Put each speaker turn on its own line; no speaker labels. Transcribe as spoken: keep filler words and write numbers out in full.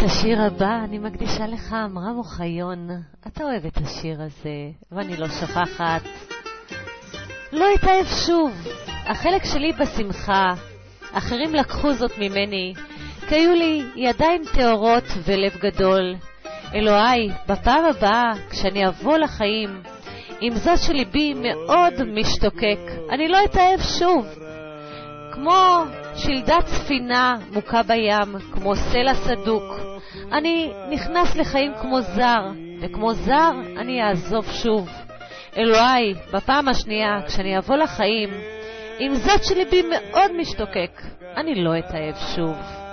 השיר הבא אני מקדישה לך, אמרם אוחיון. אתה אוהב את השיר הזה, ואני לא שוכחת. לא אתאהב שוב, החלק שלי בשמחה. אחרים לקחו זאת ממני, כי היו לי ידיים טהורות ולב גדול. אלוהי, בפעם הבאה, כשאני אבוא לחיים, עם זאת שליבי מאוד משתוקק, אני לא אתאהב שוב. כמו שלדת ספינה מוקה בים, כמו סלע סדוק, אני נכנס לחיים כמו זר, וכמו זר אני אעזוב שוב. אלוהי, בפעם השנייה, כשאני אבוא לחיים, עם זאת שליבי מאוד משתוקק, אני לא אתאהב שוב.